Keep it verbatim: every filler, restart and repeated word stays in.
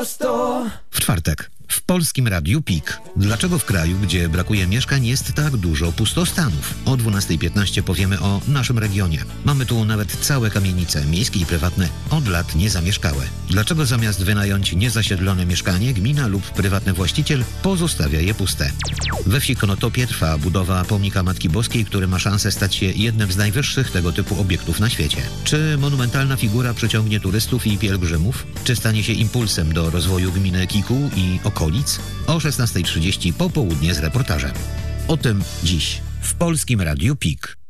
prosto. W czwartek w Polskim Radiu Pik. Dlaczego w kraju, gdzie brakuje mieszkań, jest tak dużo pustostanów? O dwunastej piętnaście powiemy o naszym regionie. Mamy tu nawet całe kamienice, miejskie i prywatne, od lat niezamieszkałe. Dlaczego zamiast wynająć niezasiedlone mieszkanie, gmina lub prywatny właściciel pozostawia je puste? We wsi Konotopie trwa budowa pomnika Matki Boskiej, który ma szansę stać się jednym z najwyższych tego typu obiektów na świecie. Czy monumentalna figura przyciągnie turystów i pielgrzymów? Czy stanie się impulsem do rozwoju gminy Kikuł i okolic? O szesnastej trzydzieści popołudnie z reportażem. O tym dziś w Polskim Radiu Pik.